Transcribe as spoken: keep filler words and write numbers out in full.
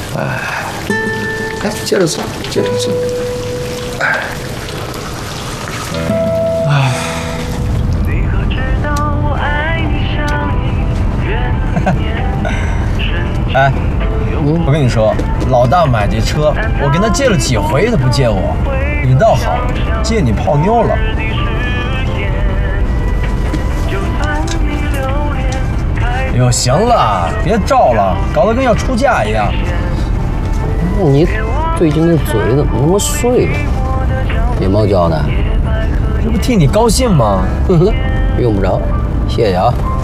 哎，来，接着做，接着做。哎，哎。 哎，嗯，我跟你说，老大买这车，我跟他借了几回，他不借我。你倒好，借你泡妞了。哟，行了，别照了，搞得跟要出嫁一样。 你最近那嘴怎么那么碎呀？野猫教的？ 这不替你高兴吗？ 哼哼，用不着，谢谢啊。